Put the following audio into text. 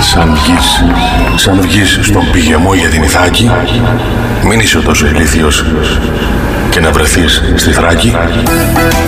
Σαν βγεις στον πηγεμό για την Ιθάκη, μην είσαι τόσο ηλίθιος και να βρεθείς στη Θράκη.